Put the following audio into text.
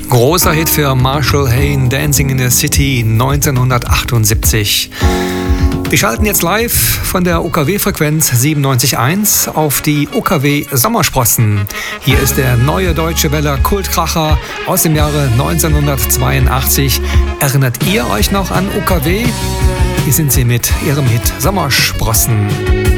Großer Hit für Marshall Hayne, Dancing in the City 1978. Wir schalten jetzt live von der UKW-Frequenz 97.1 auf die UKW Sommersprossen. Hier ist der neue Deutsche Welle Kultkracher aus dem Jahre 1982. Erinnert ihr euch noch an UKW? Hier sind sie mit ihrem Hit Sommersprossen.